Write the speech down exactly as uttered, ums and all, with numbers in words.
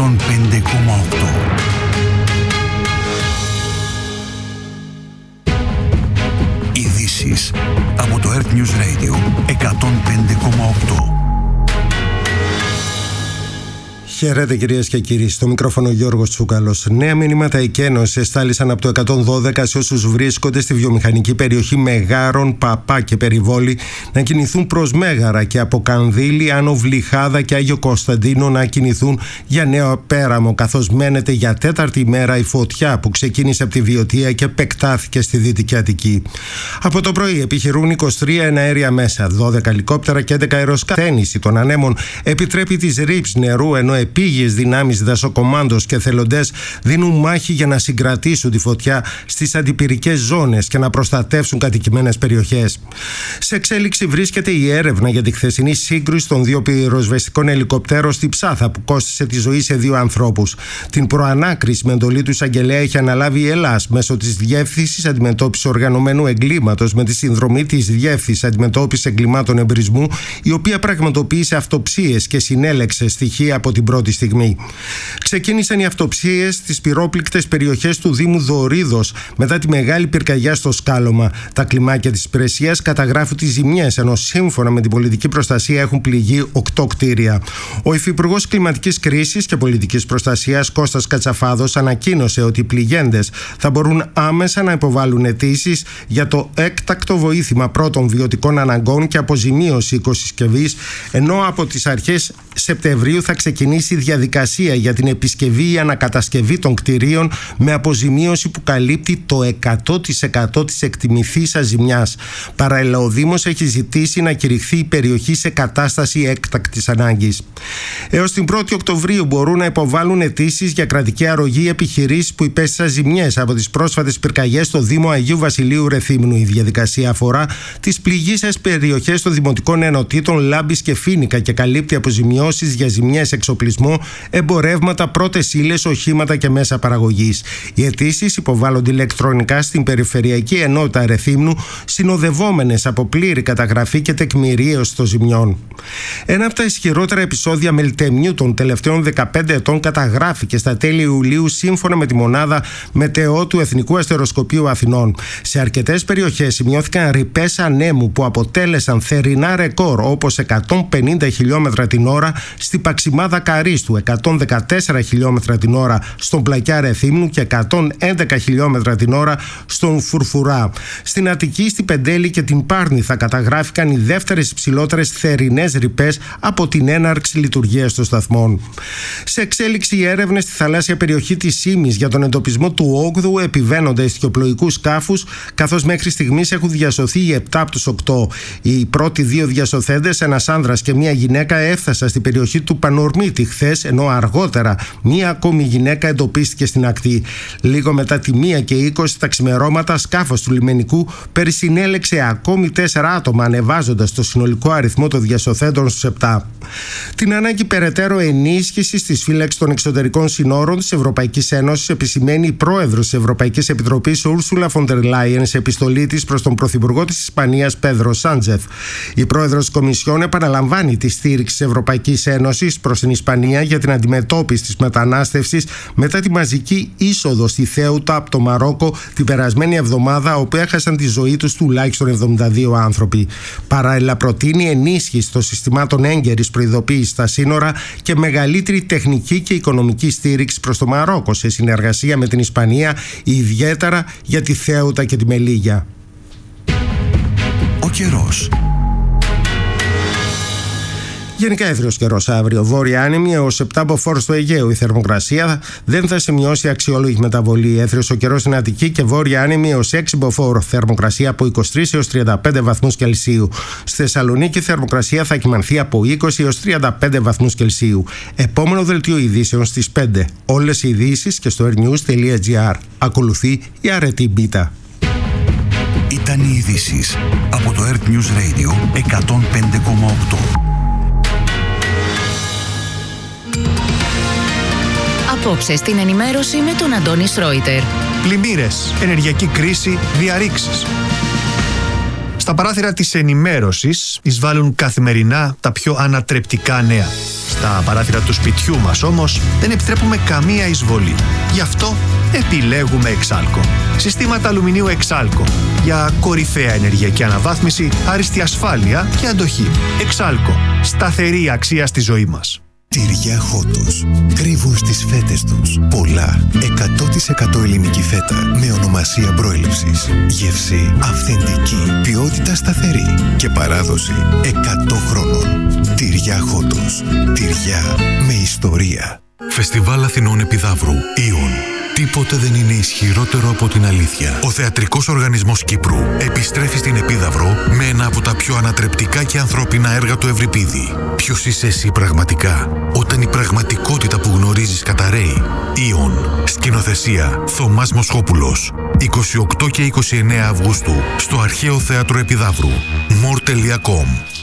εκατόν πέντε κόμμα οκτώ. Ειδήσεις από το Earth News Radio εκατόν πέντε κόμμα οκτώ. Χαίρετε κυρίες και κύριοι, στο μικρόφωνο Γιώργος Τσούκαλος. Νέα μηνύματα εκένωσης εστάλησαν από το εκατόν δώδεκα σε όσους βρίσκονται στη βιομηχανική περιοχή Μεγάρων, Παπά και Περιβόλη να κινηθούν προς Μέγαρα και από Κανδύλη, Άνω Βλυχάδα και Άγιο Κωνσταντίνο να κινηθούν για Νέο Πέραμο, καθώς μένεται για τέταρτη ημέρα η φωτιά που ξεκίνησε από τη Βιωτία και επεκτάθηκε στη Δυτική Αττική. Από το πρωί επιχειρούν είκοσι τρία εναέρια μέσα, δώδεκα ελικόπτερα και έντεκα αεροσκάφη. Τέννηση των ανέμων επιτρέπει τις ρήψεις νερού, ενώ επίγειες δυνάμεις δασοκομάντος και θελοντές δίνουν μάχη για να συγκρατήσουν τη φωτιά στις αντιπυρικές ζώνες και να προστατεύσουν κατοικημένες περιοχές. Σε εξέλιξη βρίσκεται η έρευνα για τη χθεσινή σύγκρουση των δύο πυροσβεστικών ελικοπτέρων στη Ψάθα που κόστισε τη ζωή σε δύο ανθρώπους. Την προανάκριση με εντολή του εισαγγελέα έχει αναλάβει η Ελλάς μέσω της Διεύθυνσης Αντιμετώπισης Οργανωμένου Εγκλήματος με τη συνδρομή της Διεύθυνσης Αντιμετώπισης Εγκλημάτων Εμπρισμού, η οποία πραγματοποίησε αυτοψίες και συνέλεξε στοιχεία από την πρώτη στιγμή. Ξεκίνησαν οι αυτοψίες στις πυρόπληκτες περιοχές του Δήμου Δωρίδος μετά τη μεγάλη πυρκαγιά στο σκάλωμα. Τα κλιμάκια της υπηρεσίας καταγράφουν τις ζημιές, ενώ σύμφωνα με την πολιτική προστασία έχουν πληγεί οκτώ κτίρια. Ο Υφυπουργός Κλιματικής Κρίσης και Πολιτικής Προστασίας Κώστας Κατσαφάδος ανακοίνωσε ότι οι πληγέντες θα μπορούν άμεσα να υποβάλουν αιτήσεις για το έκτακτο βοήθημα πρώτων βιωτικών αναγκών και αποζημίωση οικοσυσκευής, ενώ από τις αρχές Σεπτεμβρίου θα ξεκινήσει η διαδικασία για την επισκευή ή ανακατασκευή των κτηρίων με αποζημίωση που καλύπτει το εκατό τοις εκατό της εκτιμηθήσας ζημιάς. Παράλληλα, ο Δήμος έχει ζητήσει να κηρυχθεί η περιοχή σε κατάσταση έκτακτης ανάγκης. Έως την πρώτη Οκτωβρίου μπορούν να υποβάλουν αιτήσεις για κρατική αρρωγή επιχειρήσεις που υπέστησαν ζημιές από τις πρόσφατες πυρκαγιές στο Δήμο Αγίου Βασιλείου Ρεθύμνου. Η διαδικασία αφορά τις πληγείσες περιοχές των δημοτικών ενωτήτων Λάμπης και Φοίνικα και καλύπτει αποζημιώσεις για ζημιές εξοπλισμό, εμπορεύματα, πρώτες ύλες, οχήματα και μέσα παραγωγής. Οι αιτήσεις υποβάλλονται ηλεκτρονικά στην Περιφερειακή Ενότητα Ρεθύμνου, συνοδευόμενες από πλήρη καταγραφή και τεκμηρίωση των ζημιών. Ένα από τα ισχυρότερα επεισόδια μελτεμιού των τελευταίων δεκαπέντε ετών καταγράφηκε στα τέλη Ιουλίου σύμφωνα με τη μονάδα μετεό του Εθνικού Αστεροσκοπείου Αθηνών. Σε αρκετές περιοχές σημειώθηκαν ρηπές ανέμου που αποτέλεσαν θερινά ρεκόρ, όπως εκατόν πενήντα χιλιόμετρα την ώρα στη Παξιμάδα Καρίστου, εκατόν δεκατέσσερα χιλιόμετρα την ώρα στον Πλακιά Ρεθύμνου και εκατόν έντεκα χιλιόμετρα την ώρα στον Φουρφουρά. Στην Αττική, στη Πεντέλη και την Πάρνηθα καταγράφηκαν οι δεύτερες υψηλότερες θερινές ρηπές από την έναρξη λειτουργίας των σταθμών. Σε εξέλιξη οι έρευνες στη θαλάσσια περιοχή της Σίμης για τον εντοπισμό του όγδοου επιβαίνοντα ιστιοπλοϊκούς σκάφους, καθώς μέχρι στιγμής έχουν διασωθεί οι επτά από τους οκτώ. Οι πρώτοι δύο διασωθέντες, ένας άνδρας και μία γυναίκα, έφτασαν στην περιοχή του Πανορμίτη χθες, ενώ αργότερα μία ακόμη γυναίκα εντοπίστηκε στην ακτή. Λίγο μετά τη μία και είκοσι τα ξημερώματα, σκάφος του λιμενικού περισυνέλεξε ακόμη τέσσερα άτομα, ανεβάζοντας το συνολικό αριθμό των διασωθέντων στους επτά. Την ανάγκη περαιτέρω ενίσχυσης της φύλαξης των εξωτερικών συνόρων της Ευρωπαϊκής Ένωσης επισημαίνει η πρόεδρος της Ευρωπαϊκής Επιτροπής Ursula von der Leyen σε επιστολή της προς τον Πρωθυπουργό της Ισπανίας Πέδρο Σάντζεθ. Η πρόεδρος της Κομισιόν επαναλαμβάνει τη στήριξη της Ευρωπαϊκής Ένωσης προς την Ισπανία για την αντιμετώπιση της μετανάστευσης μετά τη μαζική είσοδο στη Θέουτα από το Μαρόκο την περασμένη εβδομάδα, όπου έχασαν τη ζωή τους τουλάχιστον εβδομήντα δύο άνθρωποι. Παράλληλα, προτείνει ενίσχυση των συστημάτων έγκαιρης προειδοποίησης στα σύνορα και μεγαλύτερη τεχνική και οικονομική στήριξη προς το Μαρόκο σε συνεργασία με την Ισπανία, ιδιαίτερα για τη Θέουτα και τη Μελίγια. Ο καιρός. Γενικά έθριος καιρός αύριο. Βόρεια άνεμη έως επτά μποφόρ στο Αιγαίο. Η θερμοκρασία δεν θα σημειώσει αξιόλογη μεταβολή. Έθριος ο καιρός στην Αττική και βόρεια άνεμη έως έξι μποφόρ. Θερμοκρασία από είκοσι τρεις έως τριάντα πέντε βαθμούς Κελσίου. Στη Θεσσαλονίκη η θερμοκρασία θα κυμανθεί από είκοσι έως τριάντα πέντε βαθμούς Κελσίου. Επόμενο δελτίο ειδήσεων στις πέντε. Όλες οι ειδήσεις και στο airnews τελεία gr. Ακολουθεί η αρετή μπίτα. Ήταν οι ειδήσεις από το Earth News Radio εκατόν πέντε κόμμα οκτώ. Απόψε στην ενημέρωση με τον Αντώνη Σρόιτερ. Πλημμύρες, ενεργειακή κρίση, διαρρήξεις. Στα παράθυρα της ενημέρωσης εισβάλλουν καθημερινά τα πιο ανατρεπτικά νέα. Στα παράθυρα του σπιτιού μας όμως δεν επιτρέπουμε καμία εισβολή. Γι' αυτό επιλέγουμε Εξάλκο. Συστήματα αλουμινίου Εξάλκο για κορυφαία ενεργειακή αναβάθμιση, άριστη ασφάλεια και αντοχή. Εξάλκο. Σταθερή αξία στη ζωή μας. Τυριά Χότος. Κρύβουν στις φέτες τους πολλά εκατό τοις εκατό ελληνική φέτα με ονομασία προέλευσης. Γεύση αυθεντική, ποιότητα σταθερή και παράδοση εκατό χρόνων. Τυριά Χότος. Τυριά με ιστορία. Φεστιβάλ Αθηνών Επιδαύρου. Ιον. Τίποτε δεν είναι ισχυρότερο από την αλήθεια. Ο Θεατρικός Οργανισμός Κύπρου επιστρέφει στην Επίδαυρο με ένα από τα πιο ανατρεπτικά και ανθρώπινα έργα του Ευρυπίδη. Ποιος είσαι εσύ πραγματικά, όταν η πραγματικότητα που γνωρίζεις καταραίει. Ιον. Σκηνοθεσία Θωμάς Μοσχόπουλος. είκοσι οκτώ και είκοσι εννέα Αυγούστου στο Αρχαίο Θέατρο Επιδαύρου. μορ τελεία κομ.